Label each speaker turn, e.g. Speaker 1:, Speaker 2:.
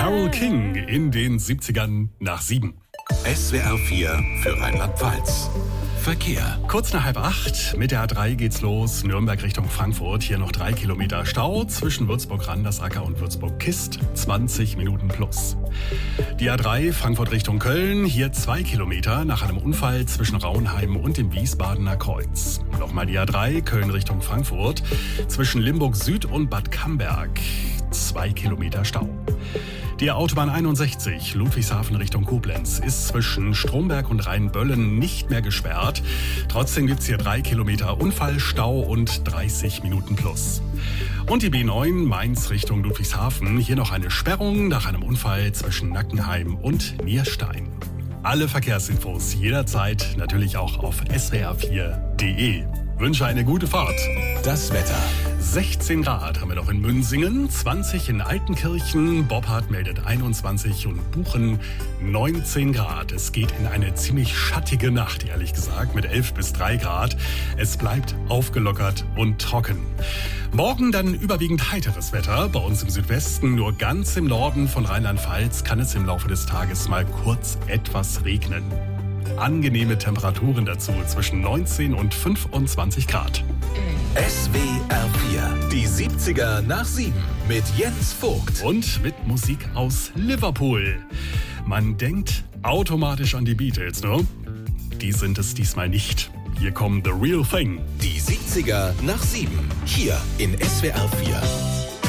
Speaker 1: Carole King in den 70ern nach 7.
Speaker 2: SWR 4 für Rheinland-Pfalz. Verkehr.
Speaker 1: Kurz nach 7:30 mit der A3 geht's los. Nürnberg Richtung Frankfurt. Hier noch 3 Kilometer Stau zwischen Würzburg-Randersacker und Würzburg-Kist. 20 Minuten plus. Die A3 Frankfurt Richtung Köln. Hier 2 Kilometer nach einem Unfall zwischen Raunheim und dem Wiesbadener Kreuz. Nochmal die A3 Köln Richtung Frankfurt. Zwischen Limburg Süd und Bad Camberg. 2 Kilometer Stau. Die Autobahn 61 Ludwigshafen Richtung Koblenz ist zwischen Stromberg und Rheinböllen nicht mehr gesperrt. Trotzdem gibt's hier 3 Kilometer Unfallstau und 30 Minuten plus. Und die B9 Mainz Richtung Ludwigshafen. Hier noch eine Sperrung nach einem Unfall zwischen Nackenheim und Nierstein. Alle Verkehrsinfos jederzeit natürlich auch auf swr4.de. Wünsche eine gute Fahrt.
Speaker 2: Das Wetter.
Speaker 1: 16 Grad haben wir noch in Münsingen, 20 in Altenkirchen, Boppard meldet 21 und Buchen 19 Grad. Es geht in eine ziemlich schattige Nacht, ehrlich gesagt, mit 11 bis 3 Grad. Es bleibt aufgelockert und trocken. Morgen dann überwiegend heiteres Wetter, bei uns im Südwesten, nur ganz im Norden von Rheinland-Pfalz kann es im Laufe des Tages mal kurz etwas regnen. Angenehme Temperaturen dazu zwischen 19 und 25 Grad.
Speaker 2: SWR 4, die 70er nach 7 mit Jens Vogt.
Speaker 1: Und mit Musik aus Liverpool. Man denkt automatisch an die Beatles, ne? Die sind es diesmal nicht. Hier kommen The Real Thing.
Speaker 2: Die 70er nach 7, hier in SWR 4.